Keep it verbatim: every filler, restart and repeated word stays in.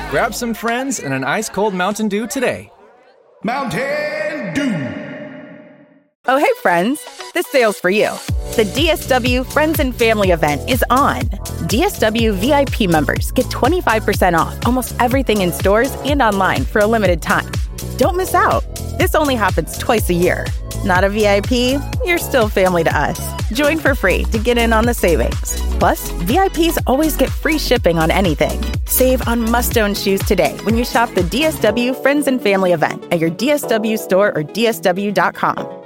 Grab some friends and an ice-cold Mountain Dew today. Mountain Dew! Oh, hey, friends. This sale's for you. The D S W Friends and Family event is on. D S W V I P members get twenty-five percent off almost everything in stores and online for a limited time. Don't miss out. This only happens twice a year. Not a V I P? You're still family to us. Join for free to get in on the savings. Plus, V I Ps always get free shipping on anything. Save on must-own shoes today when you shop the D S W Friends and Family event at your D S W store or D S W dot com.